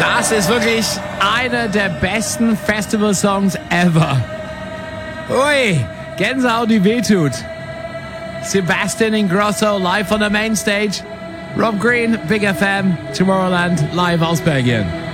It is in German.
Das ist wirklich einer der besten Festival-Songs ever. Ui, Gänsehaut, die wehtut. Sebastian Ingrosso live on the main stage. Rob Green, Big FM, Tomorrowland live aus Belgien.